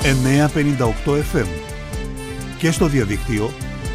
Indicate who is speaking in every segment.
Speaker 1: 958 FM και στο διαδίκτυο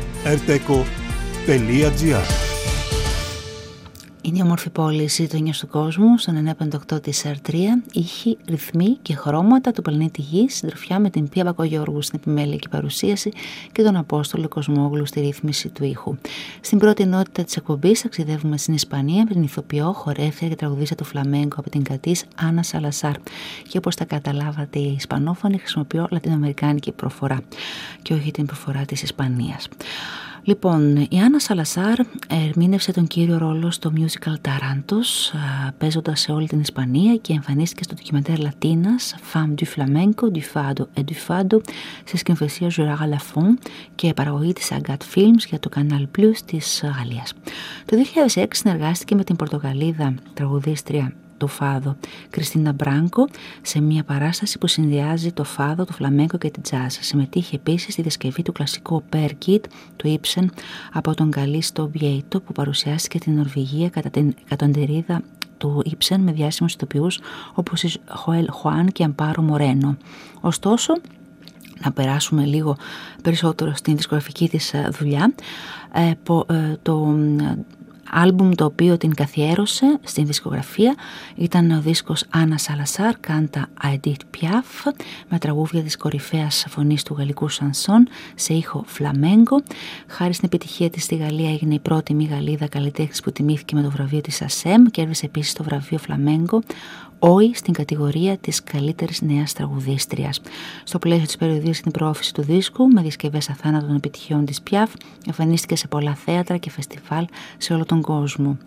Speaker 1: rteco.gr.
Speaker 2: Είναι η όμορφη πόλη σύντονια του κόσμου, στον 958 της R3, ήχοι, ρυθμοί και χρώματα του πλανήτη Γης, συντροφιά με την Πία Μπακογιώργου στην επιμέλεια και παρουσίαση και τον Απόστολο Κοσμόγλου στη ρύθμιση του ήχου. Στην πρώτη ενότητα της εκπομπής ταξιδεύουμε στην Ισπανία με την ηθοποιό, χορεύτρια και τραγουδίστρια του φλαμέγκο από την Κατής, Άννα Σαλασάρ. Και όπως τα καταλάβατε, η Ισπανόφωνη χρησιμοποιώ λατινοαμερικάνικη προφορά και όχι την προφορά της Ισπανίας. Λοιπόν, η Άννα Σαλασάρ ερμήνευσε τον κύριο ρόλο στο musical Tarantos, παίζοντας σε όλη την Ισπανία, και εμφανίστηκε στο ντοκιμαντέρ Λατίνας Femme du Flamenco, du Fado et du Fado σε σκηνοθεσία Gérard Lafont και παραγωγή της Agathe Films για το Canal Plus της Γαλλίας. Το 2006 συνεργάστηκε με την Πορτογαλίδα τραγουδίστρια το φάδο Κριστίνα Μπράνκο σε μια παράσταση που συνδυάζει το φάδο, το φλαμέγκο και την τζάζ. Συμμετείχε επίσης στη διασκευή του κλασικού Per Kid του Ibsen από τον Καλίστο Βιέιτο, που παρουσιάστηκε στην Νορβηγία κατά την εκατοντηρίδα του Ibsen με διάσημους ηθοποιούς όπως η Χοέλ Χουάν και Αμπάρο Μορένο. Ωστόσο, να περάσουμε λίγο περισσότερο στην δισκογραφική της δουλειά. Το άλμπουμ το οποίο την καθιέρωσε στην δισκογραφία ήταν ο δίσκος Άννα Σαλασάρ, Κάντα Αεντίτ Πιάφ, με τραγούδια της κορυφαίας φωνής του γαλλικού σανσόν σε ήχο φλαμέγκο. Χάρη στην επιτυχία της στη Γαλλία έγινε η πρώτη μη Γαλλίδα καλλιτέχνης που τιμήθηκε με το βραβείο της ΑΣΕΜ και κέρδισε επίσης το βραβείο φλαμέγκο OI στην κατηγορία της καλύτερης νέας τραγουδίστριας. Στο πλαίσιο της περιοδίας για την προώθηση του δίσκου, με διασκευές αθάνατων επιτυχιών της Πιάφ, εμφανίστηκε σε πολλά θέατρα και φεστιβάλ σε όλο τον κόσμο.